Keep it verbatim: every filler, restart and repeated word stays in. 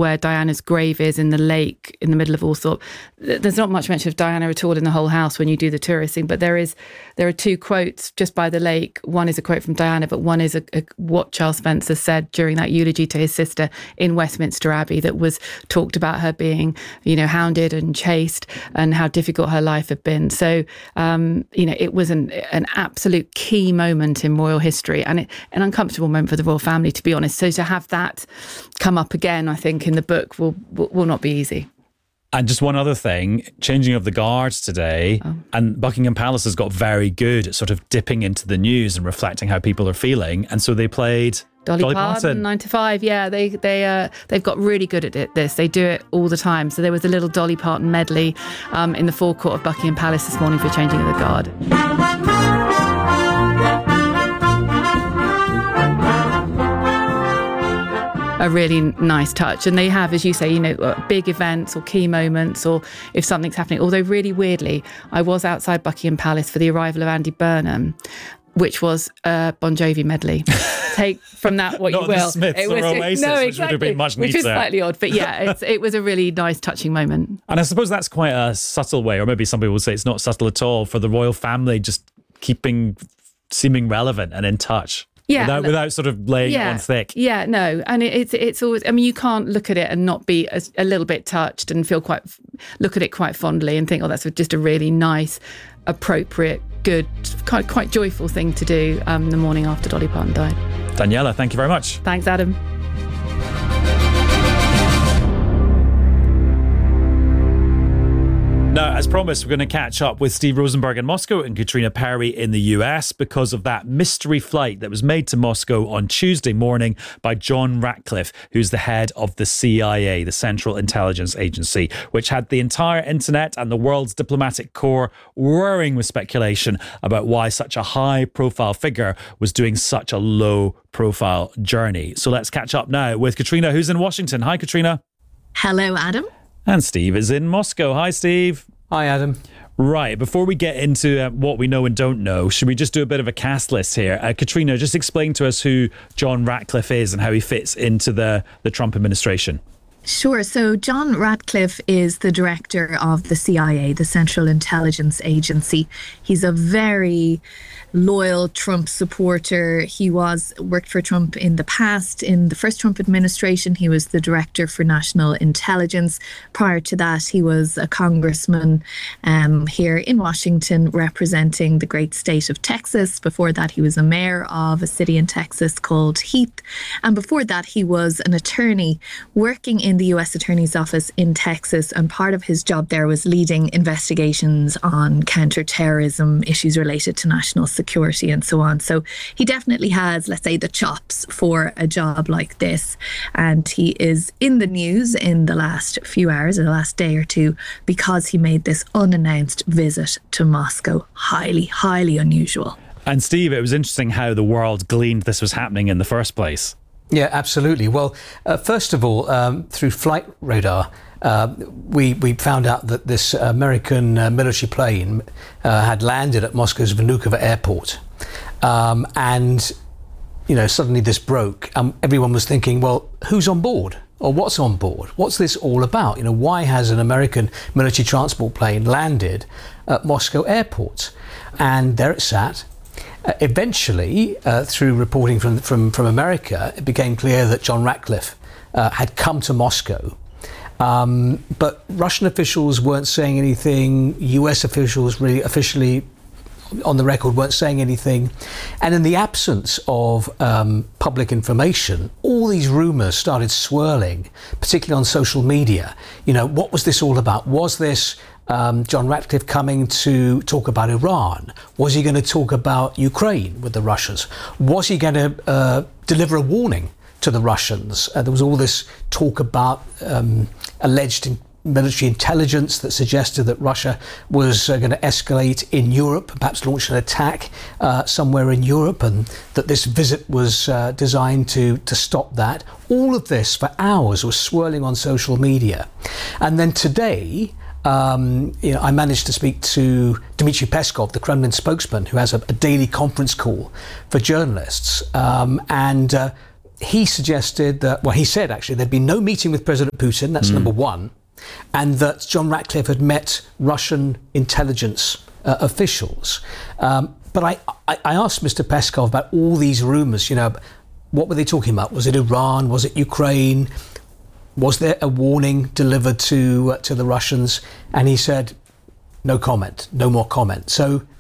where Diana's grave is in the lake in the middle of Althorpe. There's not much mention of Diana at all in the whole house when you do the touristing, but there is there are two quotes just by the lake. One is a quote from Diana, but one is a, a, what Charles Spencer said during that eulogy to his sister in Westminster Abbey, that was talked about her being, you know, hounded and chased and how difficult her life had been. So, um, you know, it was an an absolute key moment in royal history, and it, an uncomfortable moment for the royal family, to be honest. So to have that come up again, I think, in the book will will, will not be easy. And just one other thing, changing of the guards today, oh. and Buckingham Palace has got very good at sort of dipping into the news and reflecting how people are feeling. And so they played Dolly, Dolly Parton, Parton. nine to five. Yeah, they they uh, they've got really good at it. This they do it all the time. So there was a little Dolly Parton medley um, in the forecourt of Buckingham Palace this morning for changing of the guard. A really nice touch. And they have, as you say, you know, big events or key moments, or if something's happening. Although really weirdly, I was outside Buckingham Palace for the arrival of Andy Burnham, which was a Bon Jovi medley. Take from that what Not you will. The Smiths it was, or Oasis, no, which exactly, would have been much neater. Which was slightly odd, but yeah, it's, it was a really nice, touching moment. And I suppose that's quite a subtle way, or maybe some people would say it's not subtle at all, for the royal family just keeping seeming relevant and in touch. Yeah, without, look, without sort of laying yeah, it on thick. Yeah, no, and it, it's it's always. I mean, you can't look at it and not be a, a little bit touched and feel quite look at it quite fondly and think, oh, that's just a really nice, appropriate, good, quite quite joyful thing to do um, the morning after Dolly Parton died. Daniela, thank you very much. Thanks, Adam. Now, as promised, we're going to catch up with Steve Rosenberg in Moscow and Katrina Perry in the U S because of that mystery flight that was made to Moscow on Tuesday morning by John Ratcliffe, who's the head of the C I A, the Central Intelligence Agency, which had the entire internet and the world's diplomatic corps whirring with speculation about why such a high-profile figure was doing such a low-profile journey. So let's catch up now with Katrina, who's in Washington. Hi, Katrina. Hello, Adam. And Steve is in Moscow. Hi, Steve. Hi, Adam. Right, before we get into uh, what we know and don't know, should we just do a bit of a cast list here? Uh, Katrina, just explain to us who John Ratcliffe is and how he fits into the, the Trump administration. Sure. So John Ratcliffe is the director of the C I A, the Central Intelligence Agency. He's a very loyal Trump supporter. He was worked for Trump in the past. In the first Trump administration, he was the director for national intelligence. Prior to that, he was a congressman um, here in Washington representing the great state of Texas. Before that, he was a mayor of a city in Texas called Heath. And before that, he was an attorney working in the U S Attorney's Office in Texas. And part of his job there was leading investigations on counterterrorism, issues related to national security. security and so on. So he definitely has, let's say, the chops for a job like this. And he is in the news in the last few hours, or the last day or two, because he made this unannounced visit to Moscow. Highly, highly unusual. And Steve, it was interesting how the world gleaned this was happening in the first place. Yeah, absolutely. Well, uh, first of all, um, through flight radar, Uh, we we found out that this American uh, military plane uh, had landed at Moscow's Vnukovo airport, um, and you know suddenly this broke. Um, everyone was thinking, well, who's on board, or what's on board? What's this all about? You know, why has an American military transport plane landed at Moscow airport? And there it sat. Uh, eventually, uh, through reporting from from from America, it became clear that John Ratcliffe uh, had come to Moscow. Um, but Russian officials weren't saying anything. U S officials really officially on the record weren't saying anything. And in the absence of um, public information, all these rumours started swirling, particularly on social media. You know, what was this all about? Was this um, John Ratcliffe coming to talk about Iran? Was he going to talk about Ukraine with the Russians? Was he going to uh, deliver a warning to the Russians? Uh, there was all this talk about um, alleged in- military intelligence that suggested that Russia was uh, going to escalate in Europe, perhaps launch an attack uh, somewhere in Europe, and that this visit was uh, designed to to stop that. All of this for hours was swirling on social media. And then today, Um, you know, I managed to speak to Dmitry Peskov, the Kremlin spokesman, who has a, a daily conference call for journalists, um, and uh, he suggested that, well, he said actually there'd been no meeting with President Putin, that's mm. number one, and that John Ratcliffe had met Russian intelligence uh, officials. Um, but I, I, I asked Mister Peskov about all these rumours, you know, what were they talking about? Was it Iran? Was it Ukraine? Was there a warning delivered to uh, to the Russians? And he said, no comment, no more comment. So